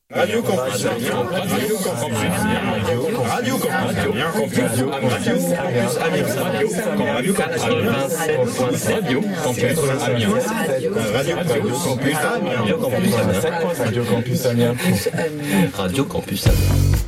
Radio Campus Amiens, Radio Campus Amiens, Radio Campus Amiens, Radio Campus Amiens, Radio Campus Amiens, Radio Campus Amiens, Radio Campus Amiens.